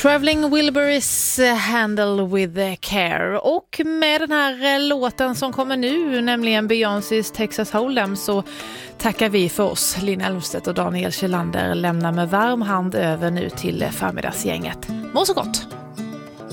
Traveling Wilburys Handle with Care. Och med den här låten som kommer nu, nämligen Beyoncés Texas Hold'em, så tackar vi för oss. Linn Elmstedt och Daniel Kjellander lämnar med varm hand över nu till förmiddagsgänget. Må så gott!